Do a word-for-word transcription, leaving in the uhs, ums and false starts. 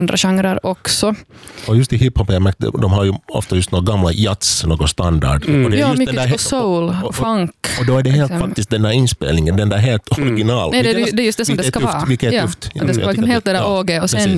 andra genrer också. Och just i hiphop, jag märkte, de har ju ofta just några gamla jazz, något standard. Mm. Och det är Ja, just mycket den där, och soul och, och funk. Och då är det helt liksom. faktiskt den där inspelningen, den där helt original. Nej, det, är, det är just det som det ska tufft, vara. Vilket är ja. tufft. Ja, det ska vara helt det där ja, O G och sen precis.